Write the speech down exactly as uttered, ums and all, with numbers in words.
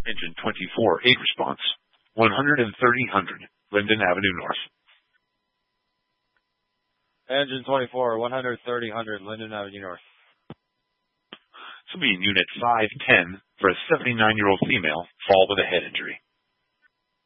Engine twenty-four, eight response. one thirty hundred, Linden Avenue North. Engine twenty-four, one thirty hundred, Linden Avenue North. This will be in Unit five ten for a seventy-nine-year-old female, fall with a head injury.